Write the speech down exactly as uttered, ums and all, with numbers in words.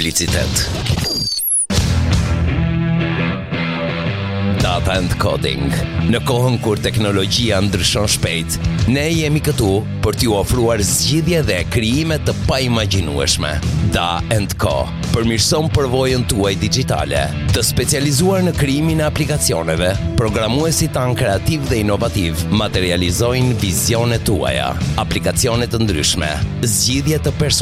publicitet. Data and Coding. Në kohën kur teknologjia ndryshon shpejt, ne jemi këtu për t'ju ofruar zgjidhje dhe krijime të paimagjinueshme. Da and Co përmirëson përvojën tuaj digjitale, të specializuar në krijimin e aplikacioneve. Programuesit tanë kreativ dhe inovativ materializojnë vizionet tuaja, aplikacione të ndryshme, zgjidhje të personalizuara